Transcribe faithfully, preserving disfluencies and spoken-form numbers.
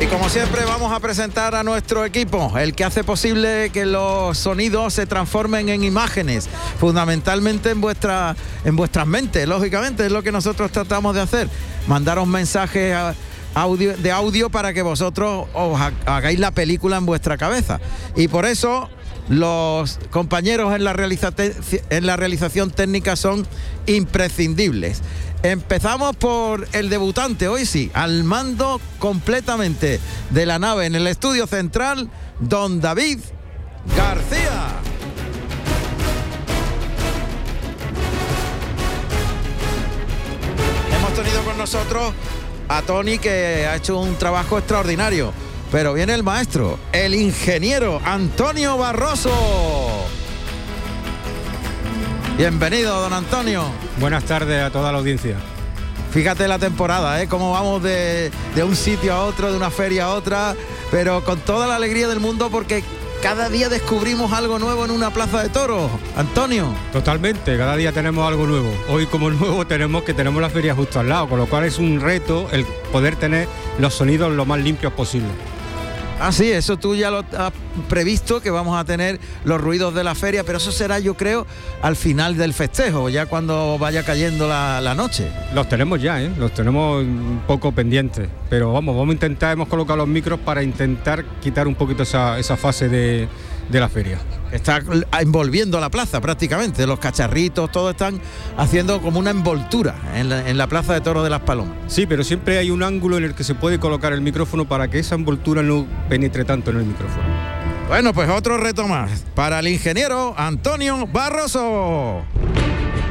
Como siempre vamos a presentar a nuestro equipo, el que hace posible que los sonidos se transformen en imágenes, fundamentalmente en vuestra, en vuestras mentes, lógicamente es lo que nosotros tratamos de hacer, mandaros mensajes a, audio, de audio para que vosotros os hagáis la película en vuestra cabeza. Y por eso los compañeros en la, en la realización técnica son imprescindibles. Empezamos por el debutante, hoy sí, al mando completamente de la nave en el estudio central, don David García. Hemos tenido con nosotros a Tony, que ha hecho un trabajo extraordinario, pero viene el maestro, el ingeniero Antonio Barroso. Bienvenido, don Antonio. Buenas tardes a toda la audiencia. Fíjate la temporada, ¿eh? Cómo vamos de, de un sitio a otro, de una feria a otra, pero con toda la alegría del mundo, porque cada día descubrimos algo nuevo en una plaza de toros. Antonio. Totalmente, cada día tenemos algo nuevo. Hoy como nuevo tenemos que tenemos la feria justo al lado, con lo cual es un reto el poder tener los sonidos lo más limpios posible. Ah, sí, eso tú ya lo has previsto, que vamos a tener los ruidos de la feria, pero eso será, yo creo, al final del festejo, ya cuando vaya cayendo la, la noche. Los tenemos ya, ¿eh? Los tenemos un poco pendientes, pero vamos, vamos a intentar, hemos colocado los micros para intentar quitar un poquito esa, esa fase de, de la feria. Está envolviendo la plaza prácticamente, los cacharritos, todos están haciendo como una envoltura en la, en la plaza de toros de Las Palomas. Sí, pero siempre hay un ángulo en el que se puede colocar el micrófono para que esa envoltura no penetre tanto en el micrófono. Bueno, pues otro reto más para el ingeniero Antonio Barroso.